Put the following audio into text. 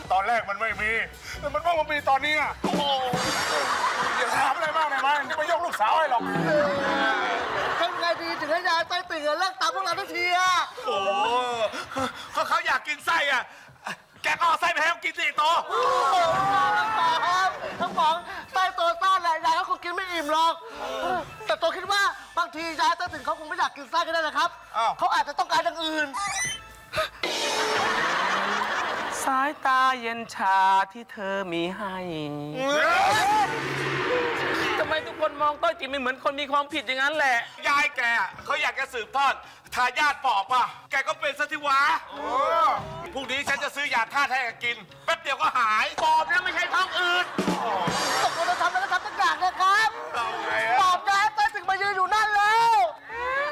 ตอนแรกมันไม่มีแต่มันเพิ่งมามีตอนนี้โอ้โหอย่าถามอะไรมากเลยมั้ยนี่ไม่ยกลูกสาวให้หรอกทำไงดีถึงให้ยายไส้ติ่งเลิกตามพวกเราทันทีอ่ะโอ้เขาอยากกินไส้อ่ะแกก็เอาไส้ไปให้เขากินสิโตทั้งสองไส้โตซ่านแหละยายก็คงกินไม่อิ่มหรอกแต่โตคิดว่าบางทียายไส้ติ่งเขาคงไม่อยากกินไส้ก็ได้นะครับเขาอาจจะต้องการอย่างอื่นสายตาเย็นชาที่เธอมีให้ทำไมทุกคนมองต้อยจิ๋มไม่เหมือนคนมีความผิดอย่างนั้นแหละยายแกเขาอยากจะสืบทอดทายาทปอบป่ะแกก็เป็นซะทีวะพรุ่งนี้ฉันจะซื้อยาธาตุให้แกกินแป๊บเดียวก็หายปอบนะไม่ใช่ท้องอืดตกลงจะทำแล้วก็ทำทุกอย่างเลยครับปอบยายไส้ติ่งมายืนอยู่นั่นเล